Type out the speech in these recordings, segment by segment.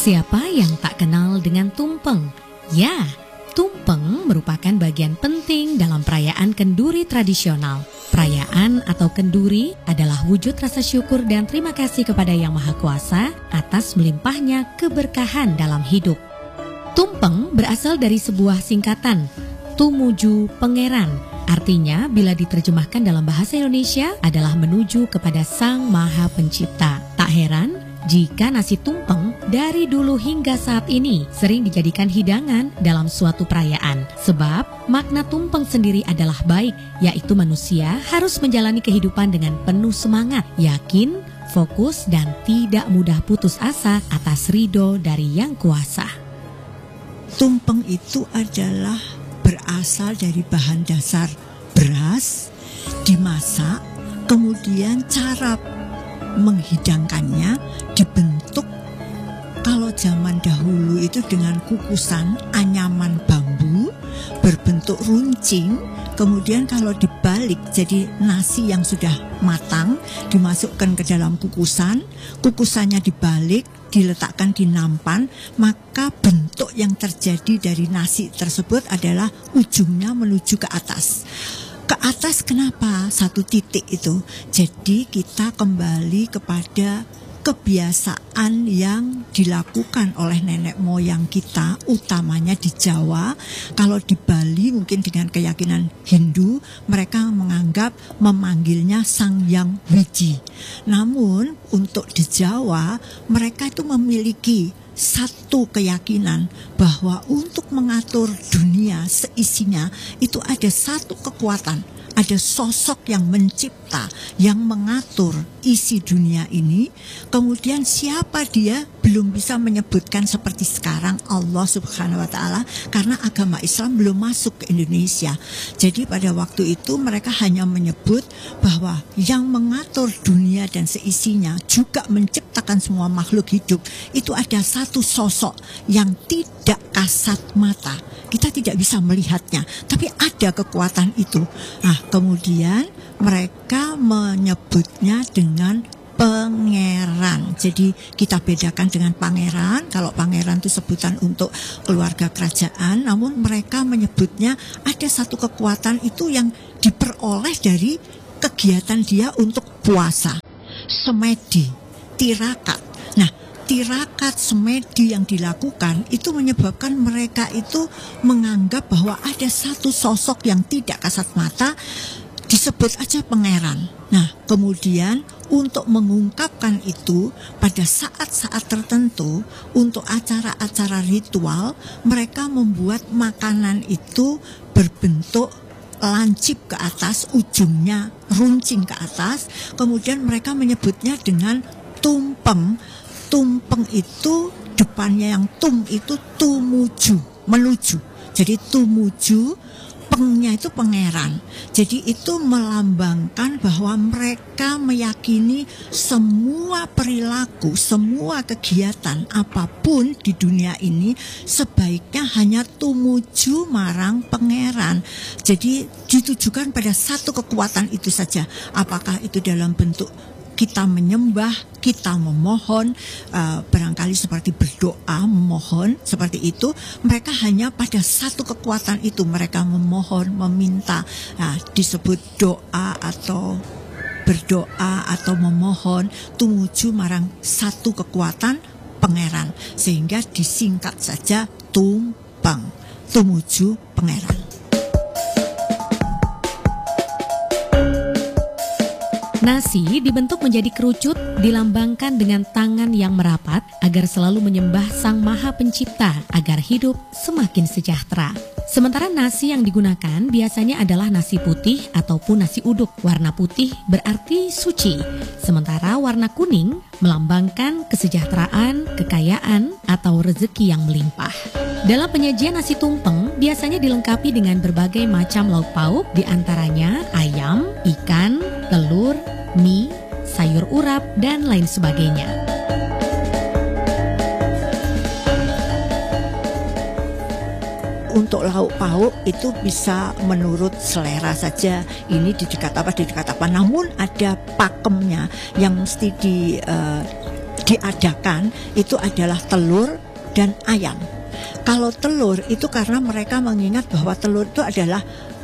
Siapa yang tak kenal dengan tumpeng? Ya, tumpeng merupakan bagian penting dalam perayaan kenduri tradisional. Perayaan atau kenduri adalah wujud rasa syukur dan terima kasih kepada Yang Maha Kuasa atas melimpahnya keberkahan dalam hidup. Tumpeng berasal dari sebuah singkatan, Tumuju Pangeran. Artinya bila diterjemahkan dalam bahasa Indonesia adalah menuju kepada Sang Maha Pencipta. Tak heran jika nasi tumpeng dari dulu hingga saat ini sering dijadikan hidangan dalam suatu perayaan. Sebab makna tumpeng sendiri adalah baik, yaitu manusia harus menjalani kehidupan dengan penuh semangat, yakin, fokus, dan tidak mudah putus asa atas ridho dari Yang Kuasa. Tumpeng itu adalah berasal dari bahan dasar beras, dimasak, kemudian cara menghidangkannya dibentuk kalau zaman dahulu itu dengan kukusan anyaman bambu berbentuk runcing. Kemudian kalau dibalik jadi nasi yang sudah matang dimasukkan ke dalam kukusan, kukusannya dibalik, diletakkan di nampan, maka bentuk yang terjadi dari nasi tersebut adalah ujungnya menuju ke atas. Ke atas kenapa? Satu titik itu. Jadi kita kembali kepada kebiasaan yang dilakukan oleh nenek moyang kita, utamanya di Jawa. Kalau di Bali mungkin dengan keyakinan Hindu, mereka menganggap memanggilnya Sang Hyang Wiji. Namun untuk di Jawa, mereka itu memiliki satu keyakinan bahwa untuk mengatur dunia seisinya itu ada satu kekuatan, ada sosok yang mencipta, yang mengatur isi dunia ini. Kemudian siapa dia belum bisa menyebutkan seperti sekarang Allah Subhanahu wa Ta'ala, karena agama Islam belum masuk ke Indonesia. Jadi pada waktu itu mereka hanya menyebut bahwa yang mengatur dunia dan seisinya juga menciptakan semua makhluk hidup itu ada satu sosok yang tidak kasat mata. Kita tidak bisa melihatnya, tapi ada kekuatan itu. Nah, kemudian mereka menyebutnya dengan pangeran. Jadi kita bedakan dengan pangeran. Kalau pangeran itu sebutan untuk keluarga kerajaan, namun mereka menyebutnya ada satu kekuatan itu yang diperoleh dari kegiatan dia untuk puasa, semedi, tirakat. Nah, tirakat semedi yang dilakukan itu menyebabkan mereka itu menganggap bahwa ada satu sosok yang tidak kasat mata, disebut aja pangeran. Nah, kemudian untuk mengungkapkan itu pada saat-saat tertentu, untuk acara-acara ritual, mereka membuat makanan itu berbentuk lancip ke atas, ujungnya runcing ke atas. Kemudian mereka menyebutnya dengan tumpeng. Tumpeng itu depannya yang tum itu tumuju, menuju. Jadi tumuju, pengnya itu pangeran. Jadi itu melambangkan bahwa mereka meyakini semua perilaku, semua kegiatan apapun di dunia ini sebaiknya hanya tumuju marang pangeran. Jadi ditujukan pada satu kekuatan itu saja. Apakah itu dalam bentuk kita menyembah, kita memohon, barangkali seperti berdoa, memohon, seperti itu. Mereka hanya pada satu kekuatan itu, mereka memohon, meminta. Nah, disebut doa atau berdoa atau memohon tumuju marang satu kekuatan pangeran, sehingga disingkat saja tumpeng, tumuju pangeran. Nasi dibentuk menjadi kerucut, dilambangkan dengan tangan yang merapat agar selalu menyembah Sang Maha Pencipta agar hidup semakin sejahtera. Sementara nasi yang digunakan biasanya adalah nasi putih ataupun nasi uduk. Warna putih berarti suci, sementara warna kuning melambangkan kesejahteraan, kekayaan, atau rezeki yang melimpah. Dalam penyajian nasi tumpeng biasanya dilengkapi dengan berbagai macam lauk pauk, diantaranya ayam, ikan, telur, mie, sayur urap, dan lain sebagainya. Untuk lauk pauk itu bisa menurut selera saja, ini di dekat apa, namun ada pakemnya yang mesti diadakan itu adalah telur dan ayam. Kalau telur itu karena mereka mengingat bahwa telur itu adalah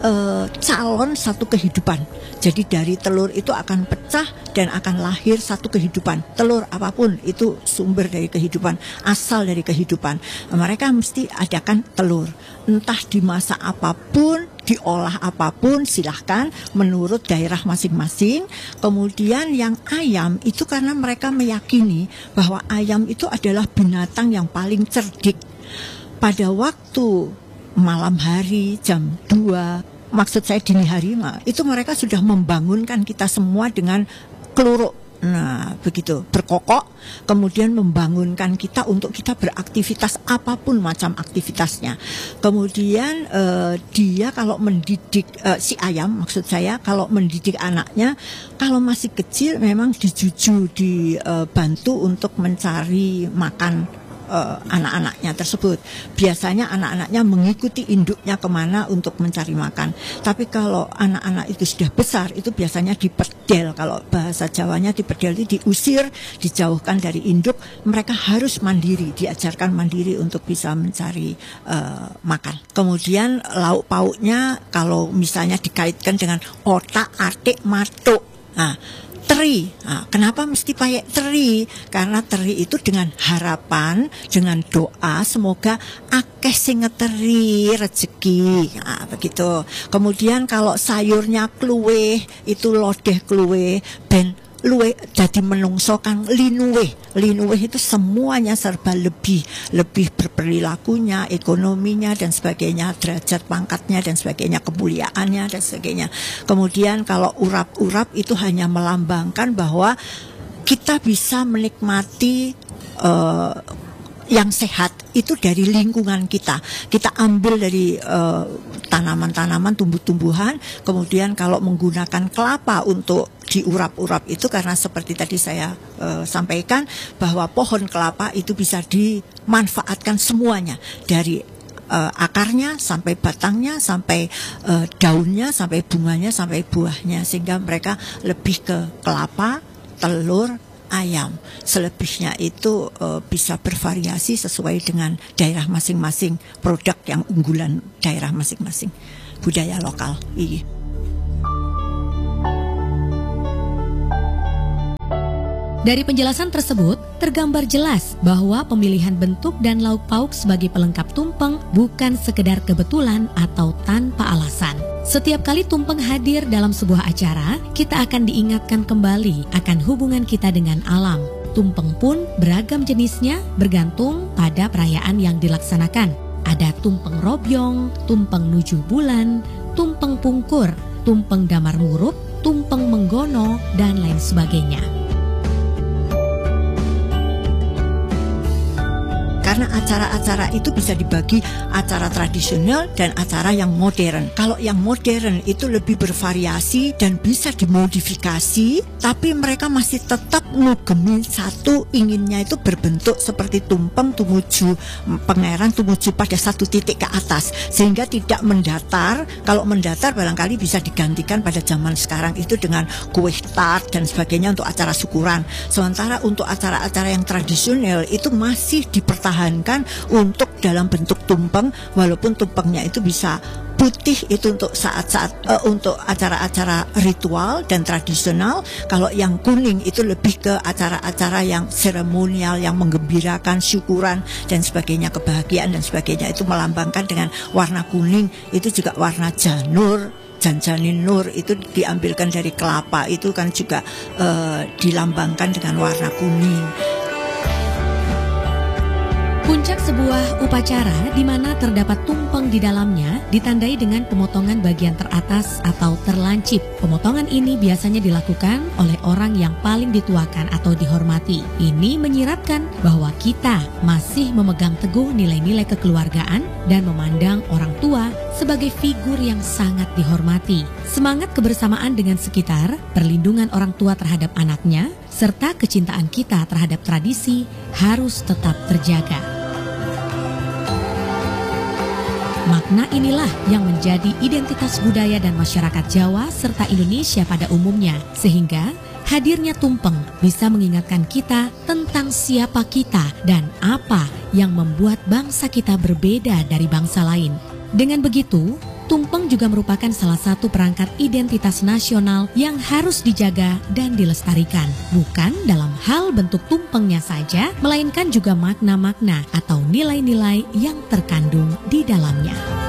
calon satu kehidupan. Jadi dari telur itu akan pecah dan akan lahir satu kehidupan. Telur apapun itu sumber dari kehidupan, asal dari kehidupan. Mereka mesti adakan telur. Entah dimasak apapun, diolah apapun, silahkan menurut daerah masing-masing. Kemudian yang ayam itu karena mereka meyakini bahwa ayam itu adalah binatang yang paling cerdik. Pada waktu malam hari jam 2, maksud saya dini hari, itu mereka sudah membangunkan kita semua dengan keluruk. Nah, begitu, berkokok, kemudian membangunkan kita untuk kita beraktivitas apapun macam aktivitasnya. Kemudian dia kalau mendidik, si ayam maksud saya, kalau mendidik anaknya, kalau masih kecil memang dijuju, dibantu untuk mencari makan anak-anaknya tersebut. Biasanya anak-anaknya mengikuti induknya kemana untuk mencari makan. Tapi kalau anak-anak itu sudah besar, itu biasanya diperdel. Kalau bahasa Jawanya diperdel itu diusir, dijauhkan dari induk. Mereka harus mandiri, diajarkan mandiri untuk bisa mencari makan. Kemudian lauk pauknya kalau misalnya dikaitkan dengan otak, atik, matuk. Nah, teri. Nah, kenapa mesti pakai teri? Karena teri itu dengan harapan, dengan doa semoga akeh sing ngeteri rezeki. Nah, begitu. Kemudian kalau sayurnya kluweh, itu lodeh kluweh ben luweh jadi menungso kang linuweh. Linuweh itu semuanya serba lebih berperilakunya, ekonominya dan sebagainya, derajat pangkatnya dan sebagainya, kemuliaannya dan sebagainya. Kemudian kalau urap-urap itu hanya melambangkan bahwa kita bisa menikmati yang sehat itu dari lingkungan kita. Kita ambil dari tanaman-tanaman, tumbuh-tumbuhan. Kemudian kalau menggunakan kelapa untuk diurap-urap itu karena seperti tadi saya sampaikan bahwa pohon kelapa itu bisa dimanfaatkan semuanya dari akarnya sampai batangnya, sampai daunnya, sampai bunganya, sampai buahnya, sehingga mereka lebih ke kelapa, telur, ayam. Selebihnya itu bisa bervariasi sesuai dengan daerah masing-masing, produk yang unggulan daerah masing-masing, budaya lokal. Iya. Dari penjelasan tersebut, tergambar jelas bahwa pemilihan bentuk dan lauk pauk sebagai pelengkap tumpeng bukan sekedar kebetulan atau tanpa alasan. Setiap kali tumpeng hadir dalam sebuah acara, kita akan diingatkan kembali akan hubungan kita dengan alam. Tumpeng pun beragam jenisnya bergantung pada perayaan yang dilaksanakan. Ada tumpeng robyong, tumpeng nuju bulan, tumpeng pungkur, tumpeng damar murup, tumpeng menggono, dan lain sebagainya. Karena acara-acara itu bisa dibagi acara tradisional dan acara yang modern. Kalau yang modern itu lebih bervariasi dan bisa dimodifikasi, tapi mereka masih tetap ngugemi satu, inginnya itu berbentuk seperti tumpeng tumuju pangeran, tumuju pada satu titik ke atas, sehingga tidak mendatar. Kalau mendatar barangkali bisa digantikan pada zaman sekarang itu dengan kue tart dan sebagainya untuk acara syukuran. Sementara untuk acara-acara yang tradisional itu masih dipertahankan untuk dalam bentuk tumpeng, walaupun tumpengnya itu bisa putih, itu untuk saat-saat untuk acara-acara ritual dan tradisional. Kalau yang kuning itu lebih ke acara-acara yang seremonial, yang menggembirakan, syukuran dan sebagainya, kebahagiaan dan sebagainya, itu melambangkan dengan warna kuning. Itu juga warna janur, janjanin nur itu diambilkan dari kelapa, itu kan juga dilambangkan dengan warna kuning. Puncak sebuah upacara di mana terdapat tumpeng di dalamnya ditandai dengan pemotongan bagian teratas atau terlancip. Pemotongan ini biasanya dilakukan oleh orang yang paling dituakan atau dihormati. Ini menyiratkan bahwa kita masih memegang teguh nilai-nilai kekeluargaan dan memandang orang tua sebagai figur yang sangat dihormati. Semangat kebersamaan dengan sekitar, perlindungan orang tua terhadap anaknya, serta kecintaan kita terhadap tradisi harus tetap terjaga. Makna inilah yang menjadi identitas budaya dan masyarakat Jawa serta Indonesia pada umumnya, sehingga Hadirnya tumpeng bisa mengingatkan kita tentang siapa kita dan apa yang membuat bangsa kita berbeda dari bangsa lain. Dengan begitu, tumpeng juga merupakan salah satu perangkat identitas nasional yang harus dijaga dan dilestarikan. Bukan dalam hal bentuk tumpengnya saja, melainkan juga makna-makna atau nilai-nilai yang terkandung di dalamnya.